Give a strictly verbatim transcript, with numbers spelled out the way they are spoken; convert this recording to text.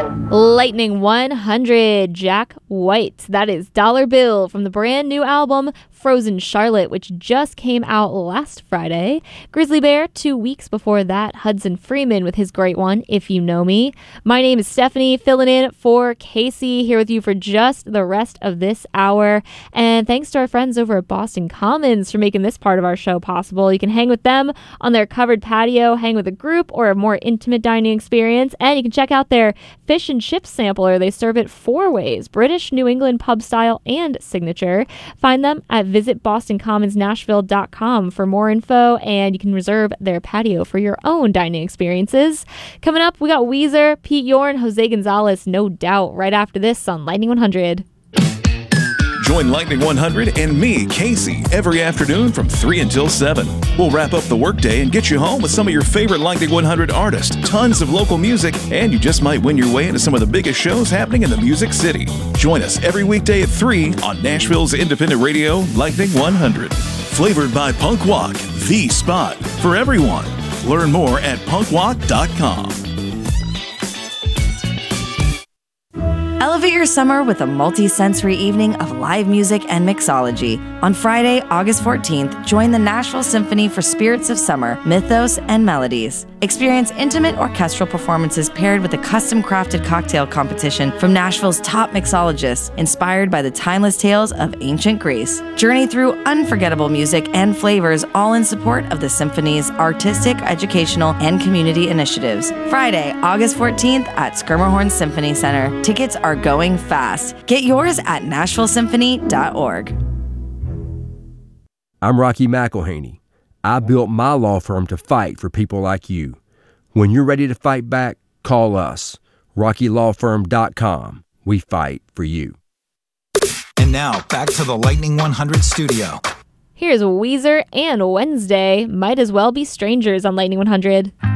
Lightning one hundred, Jack White. That is Dollar Bill from the brand new album Frozen Charlotte, which just came out last Friday. Grizzly Bear, two weeks before that. Hudson Freeman with his great one, If You Know Me. My name is Stephanie, filling in for Casey, here with you for just the rest of this hour. And thanks to our friends over at Boston Commons for making this part of our show possible. You can hang with them on their covered patio, hang with a group, or a more intimate dining experience. And you can check out their fish and chips sampler. They serve it four ways: British, New England, pub style, and signature. Find them at visit boston commons nashville dot com for more info, and you can reserve their patio for your own dining experiences. Coming up, we got Weezer, Pete Yorn, Jose Gonzalez, No Doubt, right after this on Lightning one hundred. Join Lightning one hundred and me, Casey, every afternoon from three until seven. We'll wrap up the workday and get you home with some of your favorite Lightning one hundred artists, tons of local music, and you just might win your way into some of the biggest shows happening in the Music City. Join us every weekday at three on Nashville's independent radio, Lightning one hundred. Flavored by Punk Walk, the spot for everyone. Learn more at punk walk dot com. Elevate your summer with a multi-sensory evening of live music and mixology. On Friday, August fourteenth, join the Nashville Symphony for Spirits of Summer, Mythos, and Melodies. Experience intimate orchestral performances paired with a custom-crafted cocktail competition from Nashville's top mixologists, inspired by the timeless tales of ancient Greece. Journey through unforgettable music and flavors, all in support of the Symphony's artistic, educational, and community initiatives. Friday, August fourteenth at Skirmerhorn Symphony Center. Tickets are going fast. Get yours at nashville symphony dot org. I'm Rocky McElhaney. I built my law firm to fight for people like you. When you're ready to fight back, call us. rocky law firm dot com. We fight for you. And now, back to the Lightning one hundred studio. Here's Weezer and Wednesday. Might as well be strangers on Lightning one hundred.